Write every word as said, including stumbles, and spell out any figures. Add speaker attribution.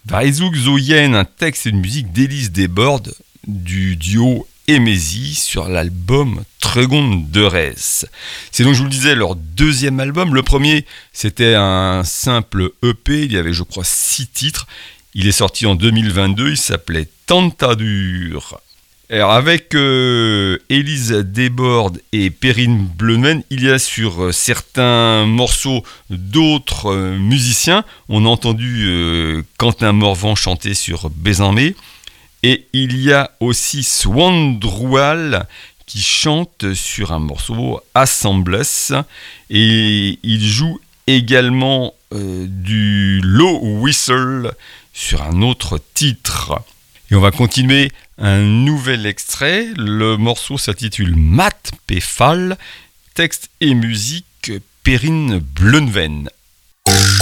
Speaker 1: Varizug Zoyen, un texte et une musique d'Élise Desbordes du duo Emesi sur l'album Tregond de Res. C'est donc, je vous le disais, leur deuxième album. Le premier, c'était un simple E P, il y avait je crois six titres. Il est sorti en deux mille vingt-deux, il s'appelait Tentadur. Alors avec euh, Élise Desbordes et Perrine Bleunven, il y a sur euh, certains morceaux d'autres euh, musiciens. On a entendu euh, Quentin Morvan chanter sur Bézanmé. Et il y a aussi Swandroual qui chante sur un morceau Assembles. Et il joue également euh, du low whistle sur un autre titre. Et on va continuer un nouvel extrait. Le morceau s'intitule Mat Pefal, texte et musique Perrine Bleunven.